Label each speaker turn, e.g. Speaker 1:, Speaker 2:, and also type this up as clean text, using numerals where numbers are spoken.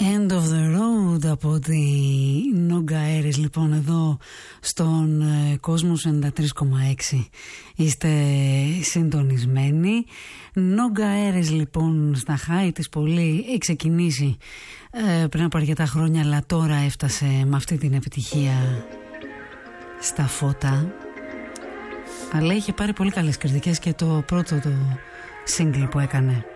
Speaker 1: End of the Road από τη Νόγκα Aires, λοιπόν, εδώ στον Κόσμος 93,6 είστε συντονισμένοι. Νόγκα Aires, λοιπόν, στα high της πολύ, έχει ξεκινήσει πριν από αρκετά χρόνια, αλλά τώρα έφτασε με αυτή την επιτυχία στα φώτα. Αλλά είχε πάρει πολύ καλές κριτικές και το πρώτο το single που έκανε.